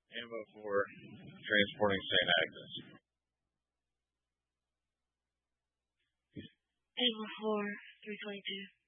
Ammo for transporting St. Agnes. Ava 4, 322.